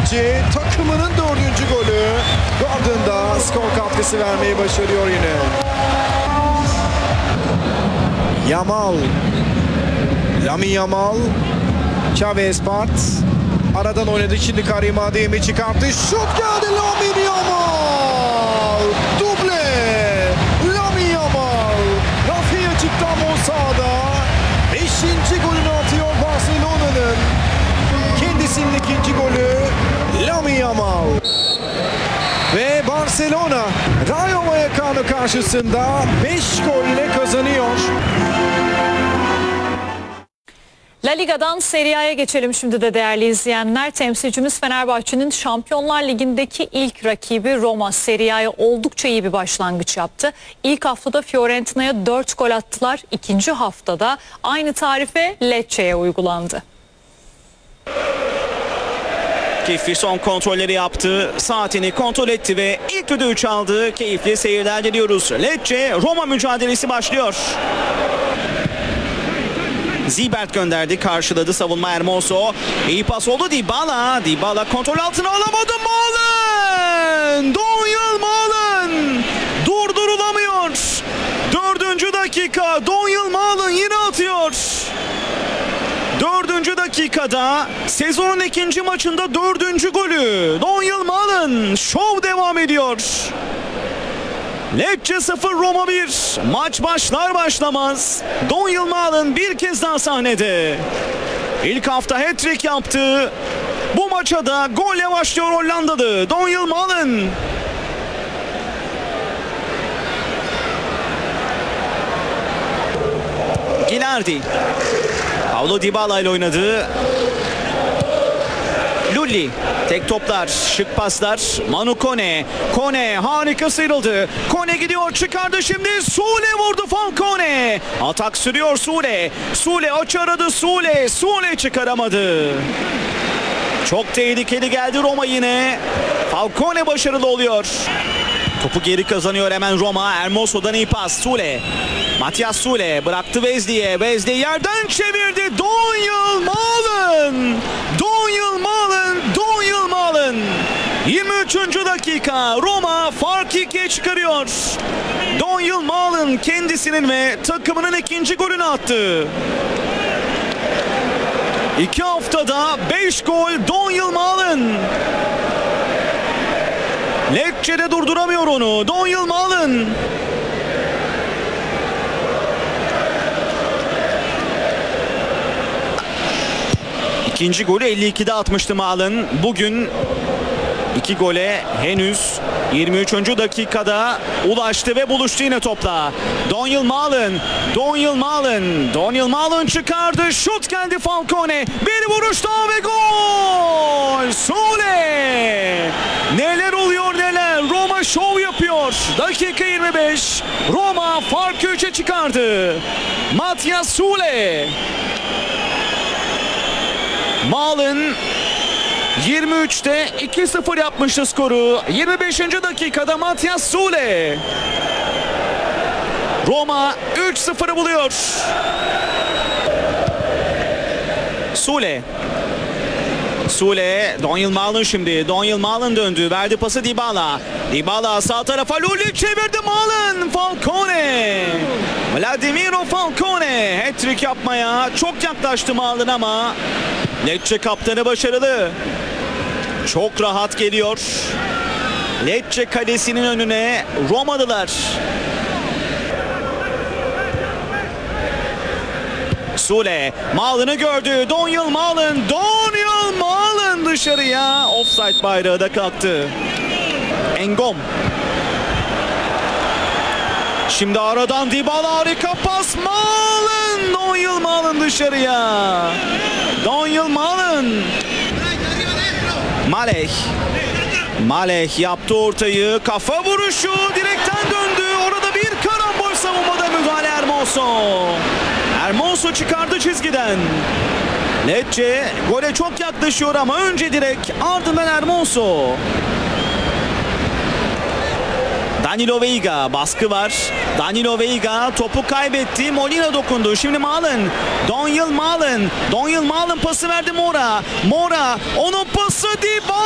kaleci takımının 4. golü. Gordon'da skor katkısı vermeyi başarıyor yine. Yamal. Lamine Yamal. Chavez Part. Aradan oynadı. Şimdi Karim Adeyemi çıkarttı. Şut geldi Lamine Yamal. Duble. Lamine Yamal. Rafi açıktan Mosa'da. 5. golünü atıyor Barcelona'nın. Kendisinin 2. golü Lamine Yamal. Ve Barcelona Rayo Vallecano karşısında 5 golle kazanıyor. La Liga'dan Serie A'ya geçelim şimdi de değerli izleyenler. Temsilcimiz Fenerbahçe'nin Şampiyonlar Ligi'ndeki ilk rakibi Roma Serie A'ya oldukça iyi bir başlangıç yaptı. İlk haftada Fiorentina'ya 4 gol attılar. İkinci haftada aynı tarife Lecce'ye uygulandı. Keyifli son kontrolleri yaptı. Saatini kontrol etti ve ilk düdüğü çaldı. Keyifli seyirler diliyoruz. Lecce Roma mücadelesi başlıyor. Zibert gönderdi, karşıladı savunma Hermoso. İyi pas oldu Dybala. Dybala kontrol altına alamadı. Malen! Donyell Malen! Durdurulamıyor. 4. dakika. Donyell Malen yine atıyor. 4. dakikada sezonun 2. maçında 4. golü. Donyell Malen. Şov devam ediyor. Lecce 0 Roma 1. Maç başlar başlamaz Donyell Malen bir kez daha sahnede. İlk hafta hat-trick yaptı. Bu maça da golle başlıyor Hollandalı Donyell Malen. Gilardi. Paulo Dybala ile oynadı. Lulli. Tek toplar, şık paslar. Manu Kone. Kone harika sıyrıldı. Kone gidiyor, çıkardı şimdi. Sule vurdu Falcone. Atak sürüyor Sule. Sule aç aradı Sule. Sule çıkaramadı. Çok tehlikeli geldi Roma yine. Falcone başarılı oluyor. Topu geri kazanıyor hemen Roma. Hermoso'dan iyi pas. Sule. Matias Sule bıraktı Wesley'e. Wesley yerden çevirdi. Donyell Malen. Donyell Malen. Donyell Malen. 23. dakika. Roma farkı 2'ye çıkarıyor. Donyell Malen kendisinin ve takımının 2. golünü attı. 2 haftada 5 gol Donyell Malen. Lecce'de durduramıyor onu. Donyell Malen. İkinci golü 52'de atmıştı Malen. Bugün 2 gole henüz 23. dakikada ulaştı ve buluştu yine topla. Donyell Malen. Donyell Malen. Donyell Malen çıkardı. Şut geldi Falcone. Bir vuruş daha ve gol. Sule. Neler oluyor neler. Roma şov yapıyor. Dakika 25. Roma farkı 3'e çıkardı. Matias Sule. Malen 23'te 2-0 yapmıştı skoru. 25. dakikada Matias Sule. Roma 3-0'ı buluyor. Sule. Sule, Donyell Malen şimdi. Donyell Malen döndü. Verdi pası Dybala. Dybala sağ tarafa. Lulli çevirdi Malen. Falcone. Vladimiro Falcone. Hat-trick yapmaya çok yaklaştı Malen ama Lecce kaptanı başarılı. Çok rahat geliyor. Lecce kalesinin önüne Romalılar. Sule Malen'ı gördü. Donyell Malen. Donyell Malen dışarıya. Offside bayrağı da kalktı. Engom. Şimdi aradan Dybala harika pas. Malen. Donyell Malen dışarıya. Donyell Malen. Malek. Malek yaptı ortayı. Kafa vuruşu direkten döndü. Orada bir karambol savunmada müdahale Hermoso. Hermoso çıkardı çizgiden. Lecce gole çok yaklaşıyor ama önce direkt ardından Hermoso. Danilo Veiga, baskı var. Danilo Veiga topu kaybetti. Molina dokundu. Şimdi Malen. Donyell Malen. Donyell Malen pası verdi Mora. Mora onun pası Dybala.